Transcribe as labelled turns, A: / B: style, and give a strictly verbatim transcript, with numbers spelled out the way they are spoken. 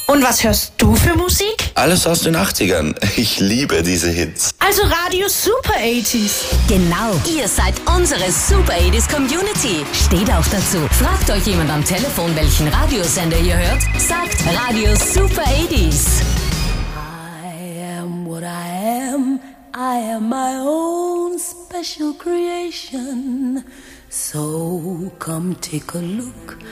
A: Und was hörst du für Musik?
B: Alles aus den achtzigern. Ich liebe diese Hits.
A: Also Radio Super achtziger.
C: Genau, ihr seid unsere Super achtziger Community. Steht auch dazu. Fragt euch jemand am Telefon, welchen Radiosender ihr hört? Sagt Radio Super achtziger.
D: I am what I am. I am my own special creation. So come take a look.